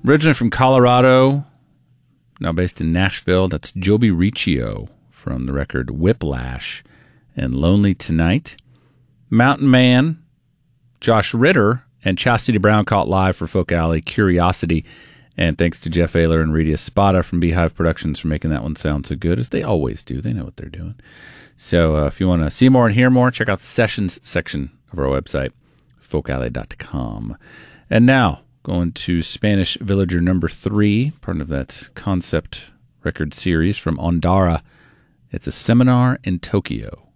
Originally from Colorado, now based in Nashville, that's Joby Riccio from the record Whiplash and Lonely Tonight. Mountain Man, Josh Ritter, and Chastity Brown caught live for Folk Alley, Curiosity. And thanks to Jeff Ayler and Rita Spada from Beehive Productions for making that one sound so good, as they always do. They know what they're doing. So if you want to see more and hear more, check out the Sessions section of our website, folkalley.com. And now, going to Spanish Villager number 3, part of that concept record series from Ondara. It's a Seminar in Tokyo.